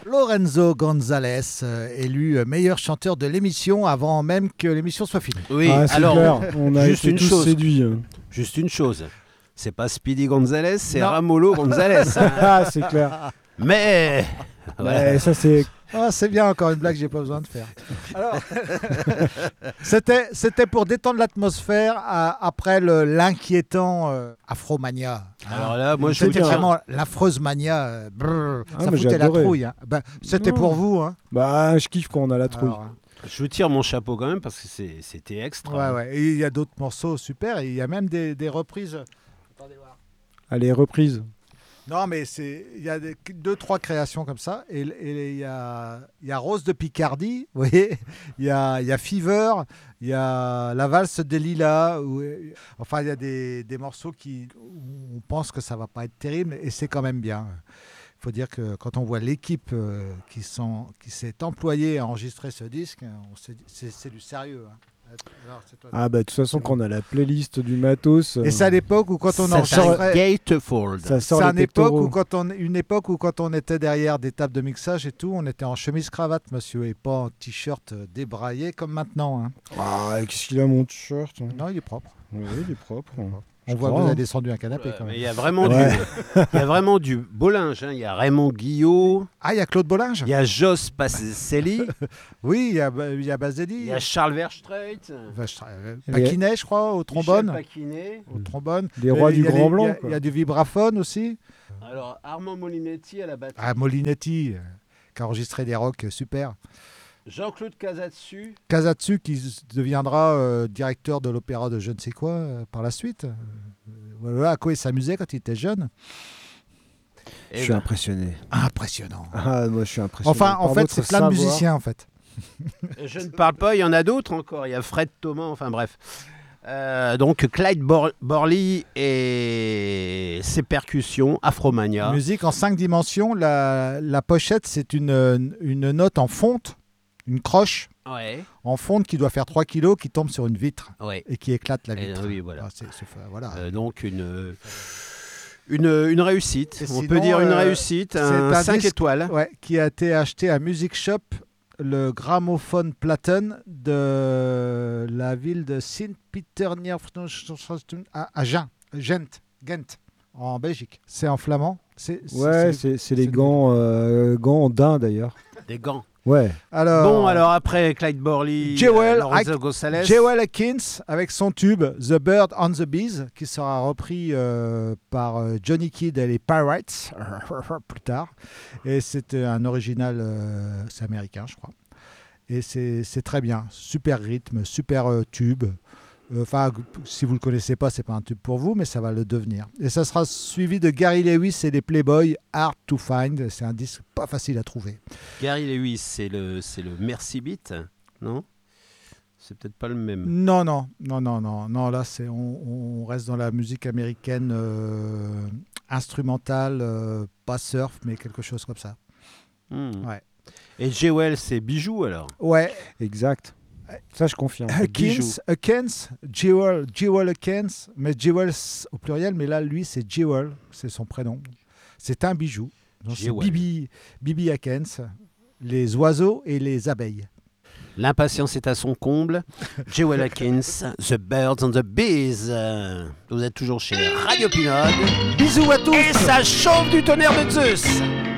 Lorenzo González, élu meilleur chanteur de l'émission avant même que l'émission soit finie. Oui, c'est alors, clair. On a juste été une tous chose. séduits. Juste une chose. C'est pas Speedy González, c'est Non. Ramolo González. Ah, c'est clair. Mais voilà. Ouais, ça, c'est... Ah, c'est bien, encore une blague que j'ai pas besoin de faire. Alors, c'était pour détendre l'atmosphère après l'inquiétant Afromania. Alors là, moi je C'était vous vraiment l'affreuse mania. Ça mais foutait j'ai la adoré. trouille. Hein. Ben, c'était Non. pour vous. Hein. Bah, je kiffe quand on a la trouille. Alors, Je vous tire mon chapeau quand même parce que c'était extra. ouais. Et il y a d'autres morceaux super. Et il y a même des reprises. Attendez voir. Allez, reprise. Non, mais il y a 2-3 créations comme ça. Et il y a Rose de Picardie, vous voyez. Il y a Fever, il y a La Valse des Lilas. Enfin, il y a des morceaux où on pense que ça va pas être terrible, et c'est quand même bien. Il faut dire que quand on voit l'équipe qui s'est employée à enregistrer ce disque, c'est du sérieux. Hein. Alors, c'est toi. Ah, bah, de toute façon, quand on a la playlist du matos... Et c'est à l'époque où quand on Ça enregistrait... Gatefold. Ça sort C'est les une époque, pectoraux. où quand on était derrière des tables de mixage et tout, on était en chemise-cravate, monsieur, et pas en t-shirt débraillé comme maintenant. Hein. Ah, qu'est-ce qu'il a, mon t-shirt? Non, il est propre. Oui, il est propre. On voit que vous avez descendu un canapé quand Mais même. il y a vraiment Ouais. il y a vraiment du beau linge. Hein. Il y a Raymond Guillot, Ah, il y a Claude Bollinge. il y a Jos Pacelli, Oui, il y a Bazeli. il y a Charles Verstreit, Paquinet, je crois, au trombone. Michel Paquinet. Au trombone. Les rois Et du il y a Grand les- Blanc, il y a- quoi. Il y a du vibraphone aussi. Alors Armand Molinetti à la batterie. Ah, Molinetti, qui a enregistré des rocks super. Jean-Claude Casatsu. Kazatsu, qui deviendra directeur de l'opéra de je ne sais quoi par la suite. Voilà à quoi il s'amusait quand il était jeune. Et Je suis impressionné. Impressionnant. Ah, moi, je suis impressionné. Enfin, en par fait, votre c'est plein de savoir. musiciens, en fait. je ne parle pas, il y en a d'autres encore. Il y a Fred Thomas, enfin bref. Donc Clyde Borley et ses percussions, Afromania. Musique en 5 dimensions. La pochette, c'est une note en fonte, une croche Ouais, en fonte qui doit faire 3 kilos, qui tombe sur une vitre ouais. et qui éclate la Et, vitre. oui, voilà. Ah, voilà. Donc une réussite. Et On sinon, peut dire une réussite, c'est un un 5 disque- étoiles. Ouais, qui a été acheté à Music Shop, le gramophone Platen de la ville de Sint-Pieter à Gent, en Belgique. C'est en flamand. Ouais, c'est les gants en daim, d'ailleurs. Des gants. Ouais. Alors, Alors après Clyde Borley, Lorenzo González. Jewel Atkins avec son tube The Bird on the Bees, qui sera repris par Johnny Kidd et les Pirates plus tard. Et c'était un original, c'est américain, je crois. Et c'est très bien. Super rythme, super tube. Enfin, si vous ne le connaissez pas, c'est pas un tube pour vous, mais ça va le devenir. Et ça sera suivi de Gary Lewis et les Playboys, Hard to Find. C'est un disque pas facile à trouver. Gary Lewis, c'est le Mercy Beat, non? C'est peut-être pas le même. Non, là, on reste dans la musique américaine instrumentale, pas surf, mais quelque chose comme ça. Ouais. Et Jewel, c'est Bijou alors? Ouais, Exact. Ça, je confirme. Akins, Jewel Akins, mais Jewel au pluriel, mais là, lui, c'est Jewel, c'est son prénom. C'est un bijou. Donc, c'est Jewel. Bibi Akins, les oiseaux et les abeilles. L'impatience est à son comble. Jewel Atkins, The Birds and the Bees. Vous êtes toujours chez Radio Pinode. Bisous à tous. Et ça chauffe du tonnerre de Zeus.